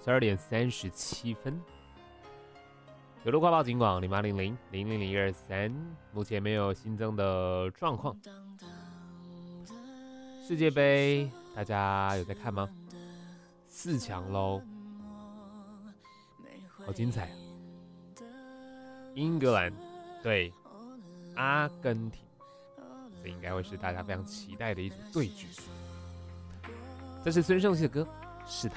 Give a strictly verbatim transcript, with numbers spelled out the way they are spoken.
十二点三十七分。有路快报警广零八零零零零零一二三，目前没有新增的状况。世界杯大家有在看吗？四强咯，好精彩啊！英格兰对阿根廷，这应该会是大家非常期待的一组对决。这是孙盛希的歌，是他。